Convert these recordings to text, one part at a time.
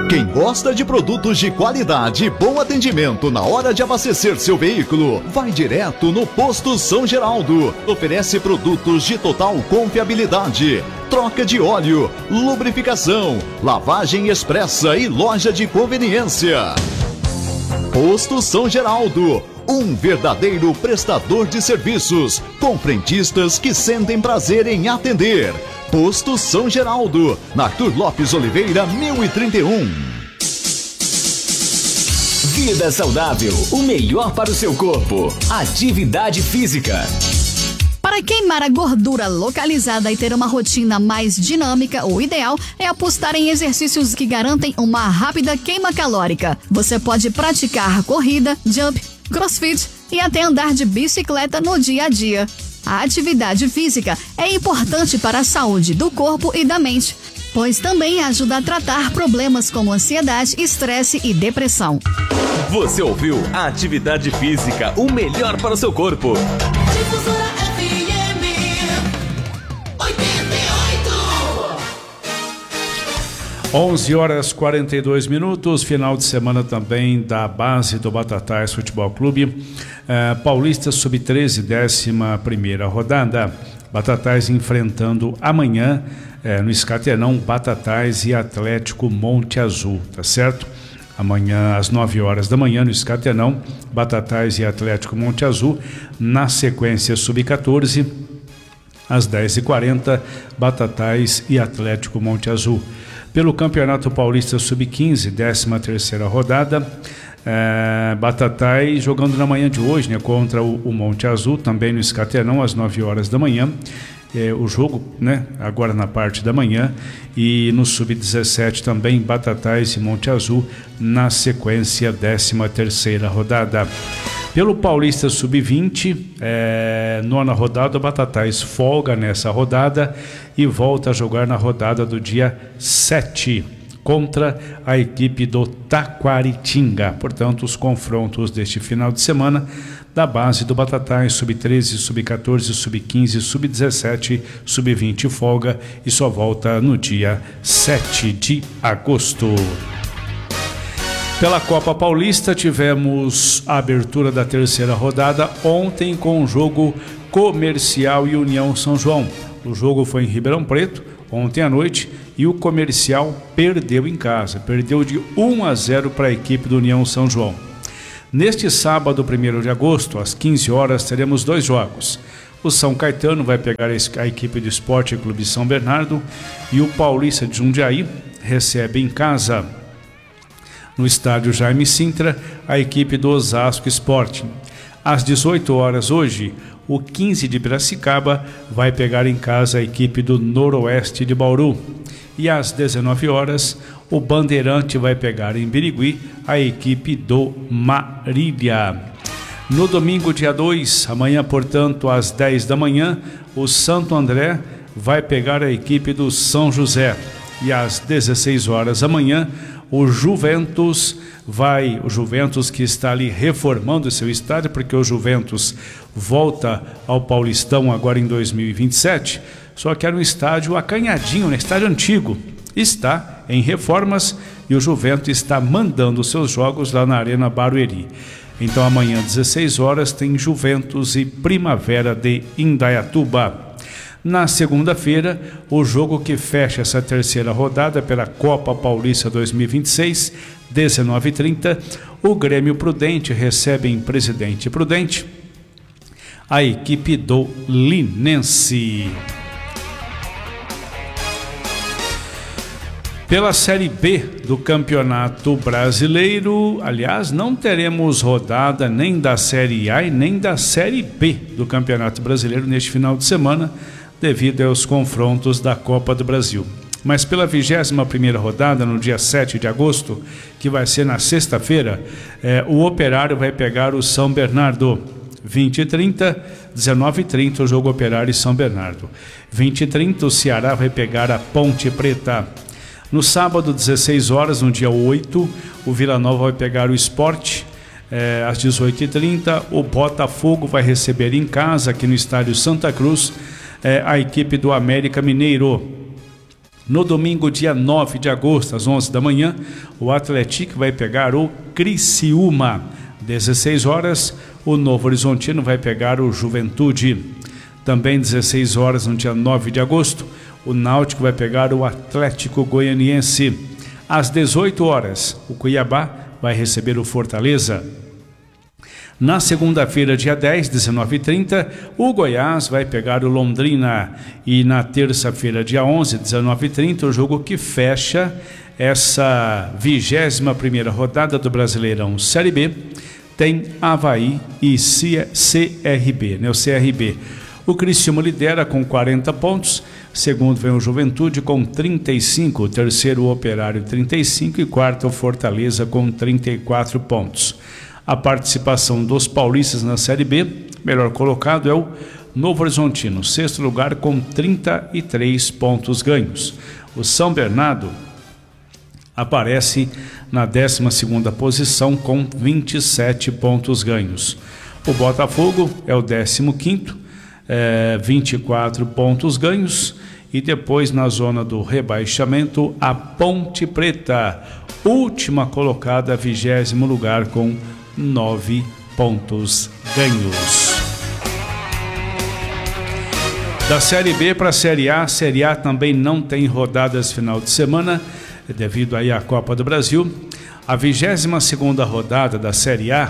Quem gosta de produtos de qualidade e bom atendimento na hora de abastecer seu veículo, vai direto no Posto São Geraldo. Oferece produtos de total confiabilidade, troca de óleo, lubrificação, lavagem expressa e loja de conveniência. Posto São Geraldo, um verdadeiro prestador de serviços, com frentistas que sentem prazer em atender. Posto São Geraldo, na Arthur Lopes Oliveira, 1031. Vida saudável, o melhor para o seu corpo. Atividade física. Para queimar a gordura localizada e ter uma rotina mais dinâmica, o ideal é apostar em exercícios que garantem uma rápida queima calórica. Você pode praticar corrida, jump, crossfit e até andar de bicicleta no dia a dia. A atividade física é importante para a saúde do corpo e da mente, pois também ajuda a tratar problemas como ansiedade, estresse e depressão. Você ouviu a Atividade Física, o melhor para o seu corpo. Difusora FM 88. 11h42, final de semana também da base do Batatais Futebol Clube. Paulista Sub-13, 11ª rodada. Batatais enfrentando amanhã no Escatenão, Batatais e Atlético Monte Azul, tá certo? Amanhã às 9h da manhã no Escatenão, Batatais e Atlético Monte Azul. Na sequência Sub-14, às 10h40, Batatais e Atlético Monte Azul. Pelo Campeonato Paulista Sub-15, 13ª rodada, Batatais jogando na manhã de hoje, né, contra o Monte Azul, também no Escatenão, às 9h da manhã. O jogo, né, agora na parte da manhã. E no Sub-17 também, Batatais e Monte Azul, na sequência, 13ª rodada. Pelo Paulista Sub-20, 9ª rodada, Batatais folga nessa rodada e volta a jogar na rodada do dia 7 contra a equipe do Taquaritinga. Portanto, os confrontos deste final de semana da base do Batatais, Sub-13, Sub-14, Sub-15, Sub-17, Sub-20 folga e só volta no dia 7 de agosto. Pela Copa Paulista, tivemos a abertura da 3ª rodada ontem com o jogo Comercial e União São João. O jogo foi em Ribeirão Preto, ontem à noite, e o Comercial perdeu em casa. Perdeu de 1-0 para a equipe do União São João. Neste sábado, 1º de agosto, às 15h, teremos 2 jogos. O São Caetano vai pegar a equipe do Esporte Clube São Bernardo e o Paulista de Jundiaí recebe em casa, no estádio Jaime Sintra, a equipe do Osasco Sporting. Às 18h hoje, o 15 de Piracicaba vai pegar em casa a equipe do Noroeste de Bauru. E às 19h, o Bandeirante vai pegar em Birigui a equipe do Marília. No domingo, dia 2, amanhã, portanto, às 10 da manhã, o Santo André vai pegar a equipe do São José. E às 16h amanhã, o Juventus que está ali reformando o seu estádio, porque o Juventus volta ao Paulistão agora em 2027, só que era um estádio acanhadinho, um estádio antigo. Está em reformas e o Juventus está mandando os seus jogos lá na Arena Barueri. Então amanhã, 16h, tem Juventus e Primavera de Indaiatuba. Na segunda-feira, o jogo que fecha essa 3ª rodada pela Copa Paulista 2026, 19h30, o Grêmio Prudente recebe em Presidente Prudente a equipe do Linense. Pela Série B do Campeonato Brasileiro, aliás, não teremos rodada nem da Série A e nem da Série B do Campeonato Brasileiro neste final de semana, devido aos confrontos da Copa do Brasil. Mas pela 21ª rodada, no dia 7 de agosto, que vai ser na sexta-feira, o Operário vai pegar o São Bernardo. 20h30, 19h30, o jogo Operário e São Bernardo. 20h30, o Ceará vai pegar a Ponte Preta. No sábado, 16h, no dia 8, o Vila Nova vai pegar o Sport. Às 18h30, o Botafogo vai receber em casa, aqui no estádio Santa Cruz, a equipe do América Mineiro. No domingo, dia 9 de agosto, às 11 da manhã, o Atlético vai pegar o Criciúma. 16 horas, o Novo Horizontino vai pegar o Juventude. Também 16 horas, no dia 9 de agosto, o Náutico vai pegar o Atlético Goianiense. Às 18 horas, o Cuiabá vai receber o Fortaleza. Na segunda-feira, dia 10, 19h30, o Goiás vai pegar o Londrina. E na terça-feira, dia 11, 19h30, o jogo que fecha essa 21ª rodada do Brasileirão Série B tem Avaí e CRB, né? O CRB. O Criciúma lidera com 40 pontos, segundo vem o Juventude com 35, o terceiro o Operário 35 e quarto o Fortaleza com 34 pontos. A participação dos paulistas na Série B, melhor colocado é o Novo Horizontino, sexto lugar com 33 pontos ganhos. O São Bernardo aparece na 12ª posição com 27 pontos ganhos. O Botafogo é o 15º, 24 pontos ganhos. E depois, na zona do rebaixamento, a Ponte Preta, última colocada, 20º lugar com 9 pontos ganhos. Da Série B para a Série A também não tem rodadas final de semana, devido aí à Copa do Brasil. A 22ª rodada da Série A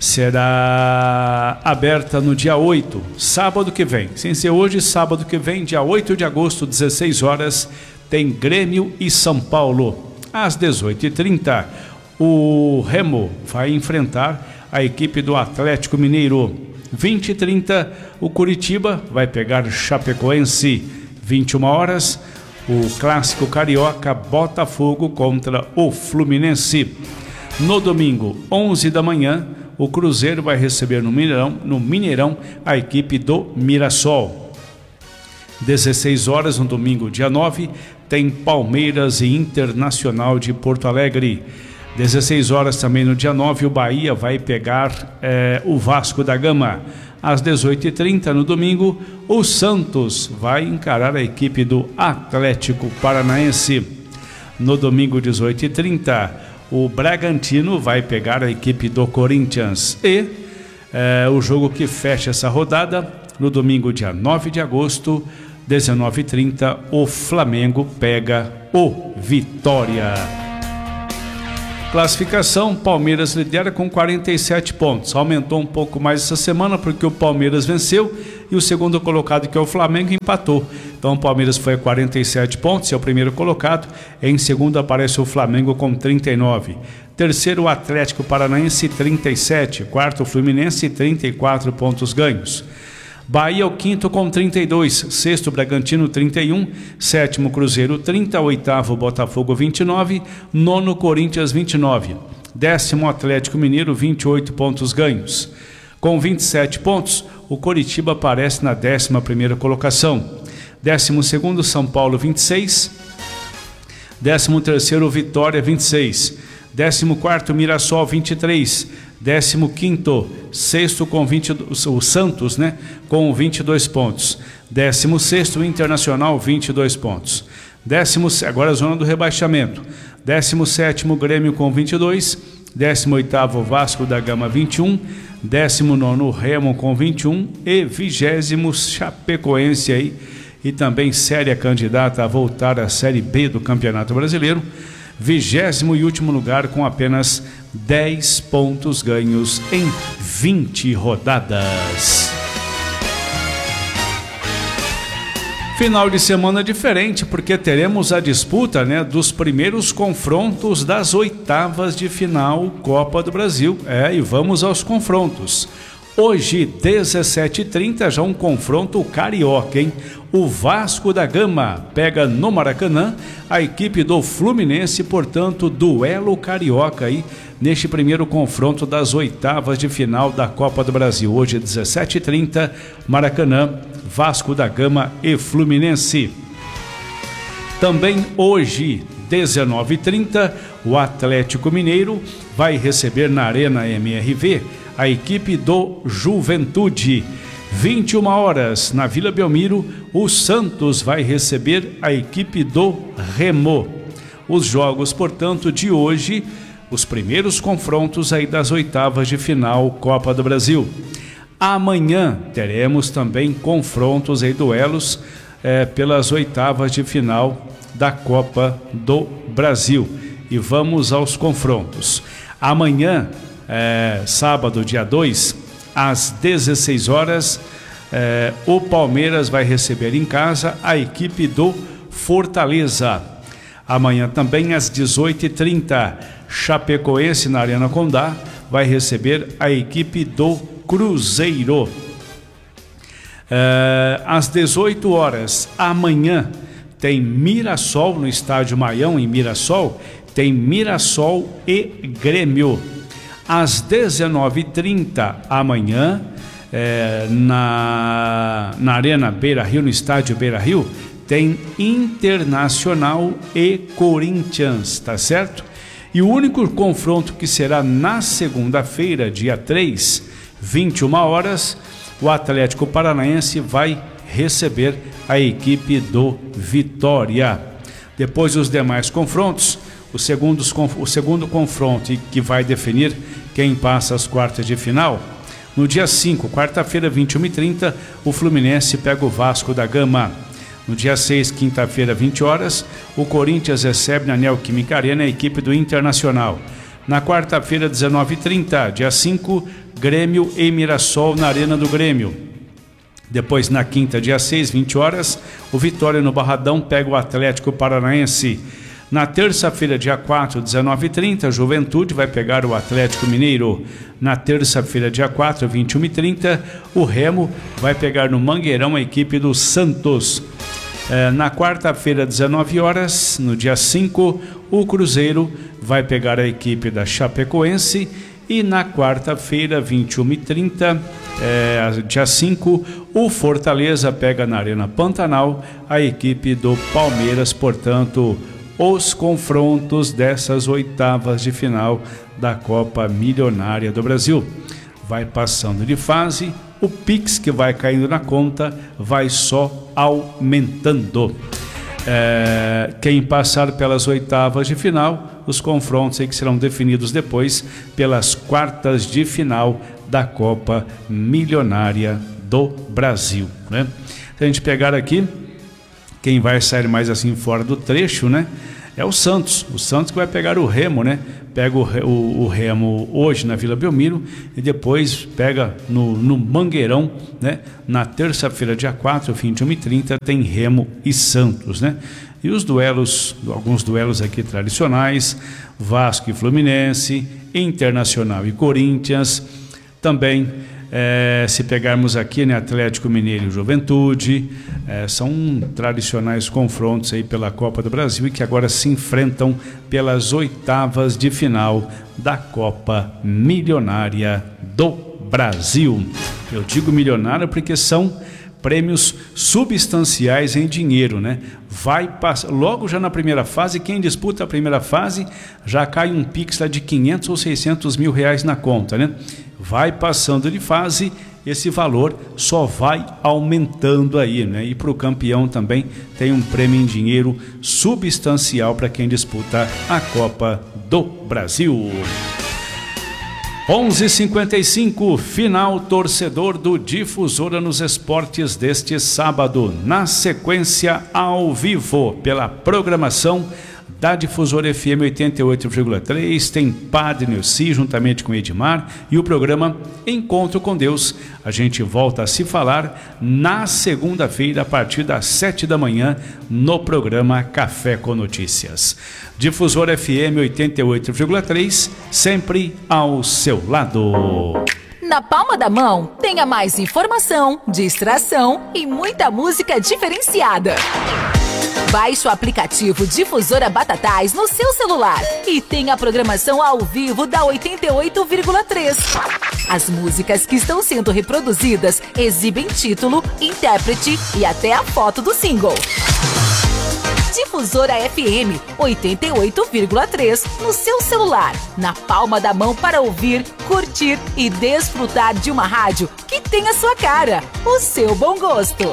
será aberta no dia 8, sábado que vem. Sem ser hoje, sábado que vem, dia 8 de agosto, 16 horas, tem Grêmio e São Paulo. Às 18h30, o Remo vai enfrentar a equipe do Atlético Mineiro. 20h30, o Curitiba vai pegar Chapecoense. 21 horas, o clássico carioca Botafogo contra o Fluminense. No domingo, 11 da manhã, o Cruzeiro vai receber no Mineirão a equipe do Mirassol. 16 horas, no domingo, dia 9, tem Palmeiras e Internacional de Porto Alegre. 16 horas também no dia 9, o Bahia vai pegar o Vasco da Gama. Às 18h30 no domingo, o Santos vai encarar a equipe do Atlético Paranaense. No domingo, 18h30, o Bragantino vai pegar a equipe do Corinthians. E o jogo que fecha essa rodada, no domingo, dia 9 de agosto, 19h30, o Flamengo pega o Vitória. Classificação, Palmeiras lidera com 47 pontos. Aumentou um pouco mais essa semana porque o Palmeiras venceu e o segundo colocado, que é o Flamengo, empatou. Então o Palmeiras foi a 47 pontos, é o primeiro colocado. Em segundo aparece o Flamengo com 39. Terceiro, o Atlético Paranaense, 37. Quarto, o Fluminense, 34 pontos ganhos. Bahia é o quinto com 32, sexto Bragantino 31, sétimo Cruzeiro 30, oitavo Botafogo 29, nono Corinthians 29, décimo Atlético Mineiro 28 pontos ganhos. Com 27 pontos, o Coritiba aparece na 11ª colocação. 12º São Paulo 26, 13º Vitória 26, 14º Mirassol 23, 15º, sexto com 22, o Santos, né, com 22 pontos. 16º Internacional 22 pontos. Agora a zona do rebaixamento. 17º Grêmio com 22, 18º Vasco da Gama 21, 19º Remo com 21 e 20º Chapecoense aí, e também séria candidata a voltar à Série B do Campeonato Brasileiro. 20º e último lugar com apenas 10 pontos ganhos em 20 rodadas. Final de semana diferente, porque teremos a disputa, né, dos primeiros confrontos das oitavas de final Copa do Brasil. E vamos aos confrontos. Hoje, 17h30, já um confronto carioca, hein? O Vasco da Gama pega no Maracanã a equipe do Fluminense, portanto, duelo carioca aí neste primeiro confronto das oitavas de final da Copa do Brasil. Hoje, 17h30, Maracanã, Vasco da Gama e Fluminense. Também hoje, 19h30, o Atlético Mineiro vai receber na Arena MRV a equipe do Juventude. 21 horas, na Vila Belmiro, o Santos vai receber a equipe do Remo. Os jogos, portanto, de hoje, os primeiros confrontos aí das oitavas de final Copa do Brasil. Amanhã teremos também confrontos aí, duelos pelas oitavas de final da Copa do Brasil. E vamos aos confrontos. Amanhã, sábado, dia 2, às 16 horas, o Palmeiras vai receber em casa a equipe do Fortaleza. Amanhã também, às 18h30, Chapecoense, na Arena Condá, vai receber a equipe do Cruzeiro. Às 18 horas, amanhã, tem Mirassol no Estádio Maião, em Mirassol, tem Mirassol e Grêmio. Às 19h30, amanhã, na Arena Beira-Rio, no Estádio Beira-Rio, tem Internacional e Corinthians, tá certo? E o único confronto que será na segunda-feira, dia 3, 21 horas, o Atlético Paranaense vai receber a equipe do Vitória. Depois dos demais confrontos, o segundo confronto que vai definir quem passa às quartas de final, no dia 5, quarta-feira, 21h30, o Fluminense pega o Vasco da Gama. No dia 6, quinta-feira, 20 horas, o Corinthians recebe na Neoquímica Arena a equipe do Internacional. Na quarta-feira, 19h30, dia 5, Grêmio e Mirassol na Arena do Grêmio. Depois, na quinta, dia 6, 20 horas, o Vitória no Barradão pega o Atlético Paranaense. Na terça-feira, dia 4, 19h30, Juventude vai pegar o Atlético Mineiro. Na terça-feira, dia 4, 21h30, o Remo vai pegar no Mangueirão a equipe do Santos. Na quarta-feira, 19 horas, no dia 5, o Cruzeiro vai pegar a equipe da Chapecoense. E na quarta-feira, 21h30, dia 5, o Fortaleza pega na Arena Pantanal a equipe do Palmeiras. Portanto, os confrontos dessas oitavas de final da Copa Milionária do Brasil. Vai passando de fase, o Pix que vai caindo na conta vai só aumentando. Quem passar pelas oitavas de final, os confrontos aí que serão definidos depois pelas quartas de final da Copa Milionária do Brasil, né? Se a gente pegar aqui, quem vai sair mais assim fora do trecho, né? É o Santos que vai pegar o Remo, né? Pega o Remo hoje na Vila Belmiro e depois pega no Mangueirão, né? Na terça-feira, dia 4, 21h30, tem Remo e Santos, né? E os duelos, alguns duelos aqui tradicionais, Vasco e Fluminense, Internacional e Corinthians, também se pegarmos aqui, né, Atlético Mineiro e Juventude, são tradicionais confrontos aí pela Copa do Brasil e que agora se enfrentam pelas oitavas de final da Copa Milionária do Brasil. Eu digo milionária porque são prêmios substanciais em dinheiro, né? Vai passar logo já na primeira fase. Quem disputa a primeira fase já cai um pix lá de 500 ou 600 mil reais na conta, né? Vai passando de fase, esse valor só vai aumentando aí, né? E para o campeão também tem um prêmio em dinheiro substancial para quem disputa a Copa do Brasil. 11h55, final torcedor do Difusora nos Esportes deste sábado. Na sequência, ao vivo, pela programação da Difusora FM 88,3, tem Padre Neuci juntamente com Edmar e o programa Encontro com Deus. A gente volta a se falar na segunda-feira a partir das 7 da manhã no programa Café com Notícias. Difusora FM 88,3, sempre ao seu lado. Na palma da mão, tenha mais informação, distração e muita música diferenciada. Baixe o aplicativo Difusora Batatais no seu celular e tenha a programação ao vivo da 88,3. As músicas que estão sendo reproduzidas exibem título, intérprete e até a foto do single. Difusora FM 88,3 no seu celular, na palma da mão para ouvir, curtir e desfrutar de uma rádio que tem a sua cara, o seu bom gosto.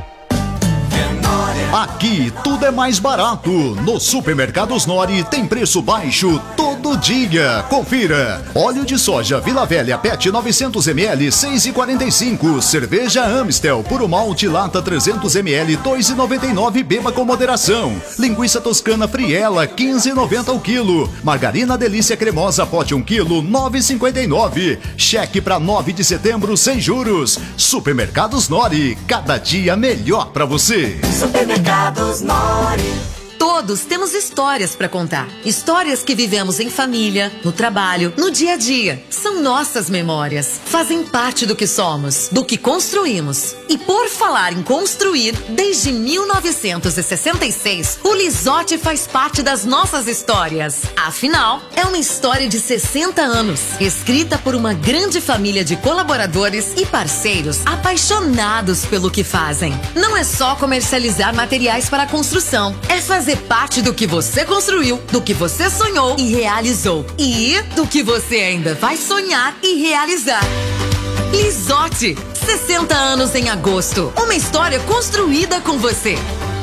Aqui tudo é mais barato. No Supermercados Nori tem preço baixo todo dia. Confira. Óleo de soja Vila Velha PET 900 ml 6,45. Cerveja Amstel Puro Malte lata 300 ml 2,99. Beba com moderação. Linguiça toscana Friela 15,90 o quilo. Margarina Delícia Cremosa pote 1 quilo 9,59. Cheque para 9 de setembro sem juros. Supermercados Nori. Cada dia melhor para você. Supermercados Nori. Todos temos histórias para contar. Histórias que vivemos em família, no trabalho, no dia a dia. São nossas memórias. Fazem parte do que somos, do que construímos. E por falar em construir, desde 1966, o Lisotti faz parte das nossas histórias. Afinal, é uma história de 60 anos, escrita por uma grande família de colaboradores e parceiros apaixonados pelo que fazem. Não é só comercializar materiais para a construção, é fazer parte do que você construiu, do que você sonhou e realizou. E do que você ainda vai sonhar e realizar. Lisotti, 60 anos em agosto. Uma história construída com você.